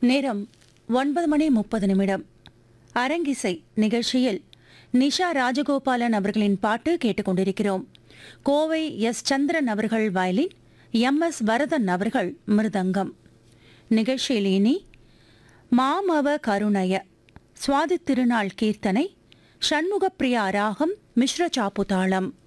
நேரம் 9:30 அரங்கிசை நிகழ்ச்சியில் நிஷா ராஜகோபாலன் அவர்களின் பாட்டு கேட்டுக்கொண்டிருக்கிறோம். கோவை எஸ். சந்திரன் அவர்கள் வயலின், எம்.எஸ். வரதன் அவர்கள் மிருதங்கம். நிகழ்ச்சியில் இனி மாமவ கருணய சுவாதி திருநாள் கீர்த்தனை, ஷண்முகப்பிரியா ராகம், மிஸ்ர சாப்பு தாளம்.